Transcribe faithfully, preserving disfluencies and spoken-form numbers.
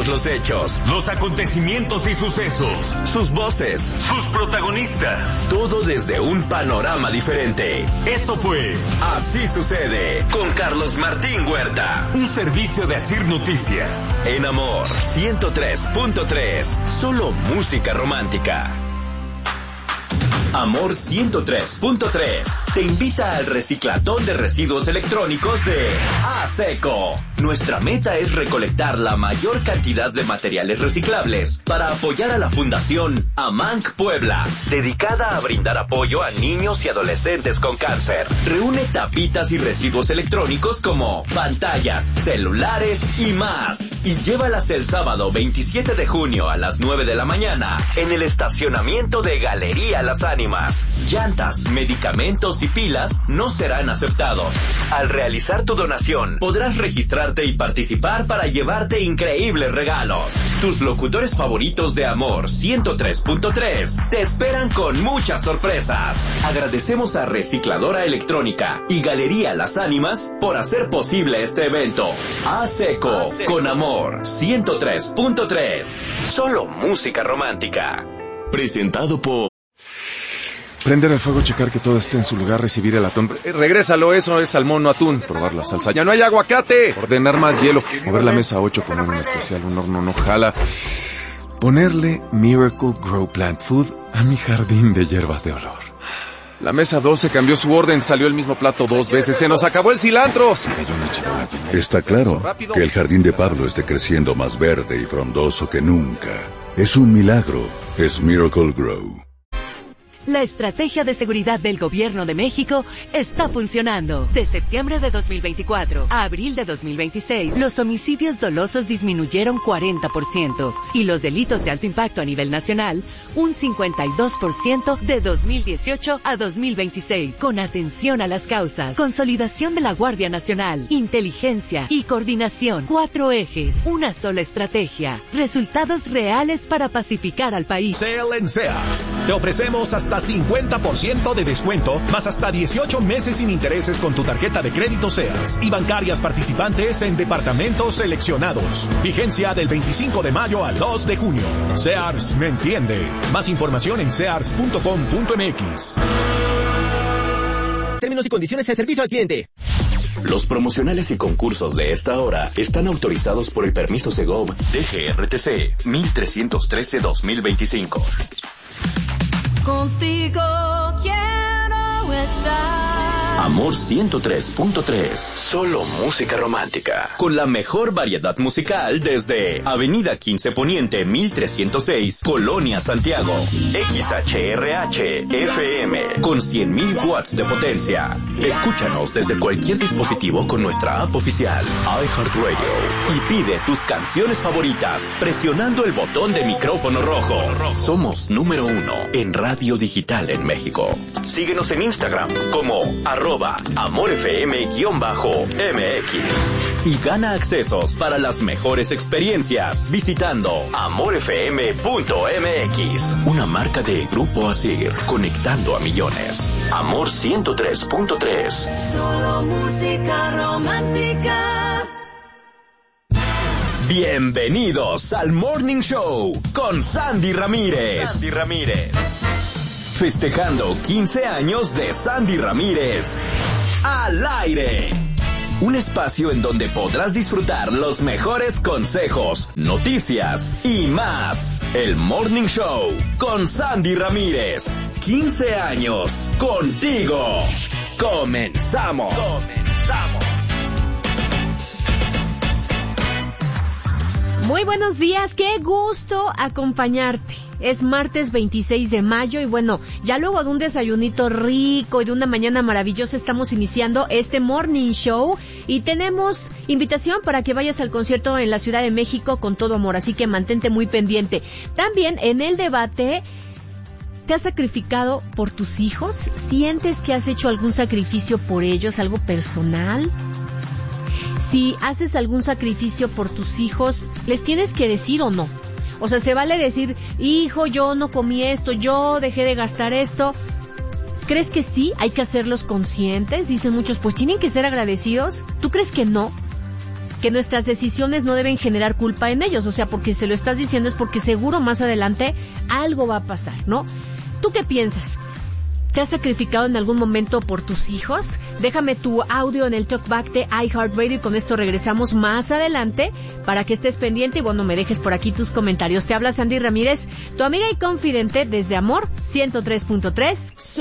todos los hechos, los acontecimientos y sucesos, sus voces, sus protagonistas. Todo desde un panorama diferente. Esto fue Así Sucede con Carlos Martín Huerta. Un servicio de Asir Noticias. En Amor ciento tres punto tres. Solo música romántica. Amor ciento tres punto tres te invita al reciclatón de residuos electrónicos de ASECO. Nuestra meta es recolectar la mayor cantidad de materiales reciclables para apoyar a la Fundación AMANC Puebla, dedicada a brindar apoyo a niños y adolescentes con cáncer. Reúne tapitas y residuos electrónicos como pantallas, celulares y más, y llévalas el sábado veintisiete de junio a las nueve de la mañana en el estacionamiento de Galería Las Ánimas. Llantas, medicamentos y pilas no serán aceptados. Al realizar tu donación, podrás registrarte y participar para llevarte increíbles regalos. Tus locutores favoritos de Amor ciento tres punto tres te esperan con muchas sorpresas. Agradecemos a Recicladora Electrónica y Galería Las Ánimas por hacer posible este evento. ASECO, con Amor ciento tres punto tres. Solo música romántica. Presentado por... Prender el fuego, checar que todo esté en su lugar, recibir el atún. Eh, regrésalo, eso es salmón, no atún. Probar la salsa. ¡Ya no hay aguacate! Ordenar más hielo. Mover la mesa ocho, poner un especial, un horno no jala. Ponerle Miracle Grow Plant Food a mi jardín de hierbas de olor. La mesa doce cambió su orden, salió el mismo plato dos veces. ¡Se nos acabó el cilantro! Se cayó una charola. Está claro que el jardín de Pablo esté creciendo más verde y frondoso que nunca. Es un milagro. Es Miracle Grow. La estrategia de seguridad del Gobierno de México está funcionando. De septiembre de dos mil veinticuatro a abril de dos mil veintiséis, los homicidios dolosos disminuyeron cuarenta por ciento y los delitos de alto impacto a nivel nacional un cincuenta y dos por ciento de dos mil dieciocho a dos mil veintiséis. Con atención a las causas, consolidación de la Guardia Nacional, inteligencia y coordinación. Cuatro ejes, una sola estrategia. Resultados reales para pacificar al país. Sale en Sears. Te ofrecemos hasta cincuenta por ciento de descuento, más hasta dieciocho meses sin intereses con tu tarjeta de crédito Sears y bancarias participantes en departamentos seleccionados. Vigencia del veinticinco de mayo al dos de junio. Sears me entiende. Más información en sears punto com punto m x. Términos y condiciones de servicio al cliente. Los promocionales y concursos de esta hora están autorizados por el permiso Segov D G R T C mil trescientos trece dos mil veinticinco. Contigo quiero estar. Amor ciento tres punto tres. Solo música romántica. Con la mejor variedad musical desde Avenida quince Poniente mil trescientos seis, Colonia Santiago. X H R H F M con cien mil watts de potencia. Escúchanos desde cualquier dispositivo con nuestra app oficial iHeartRadio y pide tus canciones favoritas presionando el botón de micrófono rojo. Somos número uno en radio digital en México. Síguenos en Instagram como arroba amorfm-mx y gana accesos para las mejores experiencias visitando amorfm punto m x. Una marca de Grupo Asir, conectando a millones. Amor ciento tres punto tres. Solo música romántica. Bienvenidos al Morning Show con Sandy Ramírez. Sandy Ramírez. Festejando quince años de Sandy Ramírez al aire. Un espacio en donde podrás disfrutar los mejores consejos, noticias y más. El Morning Show con Sandy Ramírez. quince años contigo. Comenzamos. Comenzamos. Muy buenos días, qué gusto acompañarte. Es martes veintiséis de mayo y bueno, ya luego de un desayunito rico y de una mañana maravillosa estamos iniciando este Morning Show y tenemos invitación para que vayas al concierto en la Ciudad de México con todo amor, así que mantente muy pendiente. También en el debate, ¿te has sacrificado por tus hijos? ¿Sientes que has hecho algún sacrificio por ellos, algo personal? Si haces algún sacrificio por tus hijos, ¿les tienes que decir o no? O sea, se vale decir, hijo, yo no comí esto, yo dejé de gastar esto. ¿Crees que sí? Hay que hacerlos conscientes. Dicen muchos, pues tienen que ser agradecidos. ¿Tú crees que no? que nuestras decisiones no deben generar culpa en ellos, o sea, porque se lo estás diciendo es porque seguro más adelante algo va a pasar, ¿no? ¿Tú qué piensas? ¿Te has sacrificado en algún momento por tus hijos? Déjame tu audio en el Talkback de iHeartRadio y con esto regresamos más adelante para que estés pendiente y bueno, me dejes por aquí tus comentarios. Te habla Sandy Ramírez, tu amiga y confidente desde Amor ciento tres punto tres.